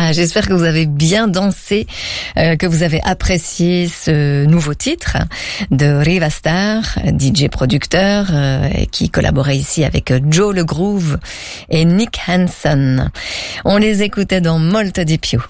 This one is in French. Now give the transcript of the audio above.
Ah, j'espère que vous avez bien dansé, que vous avez apprécié ce nouveau titre de Riva Starr, DJ producteur, qui collaborait ici avec Joe Le Groove et Nick Hanson. On les écoutait dans Molto di più.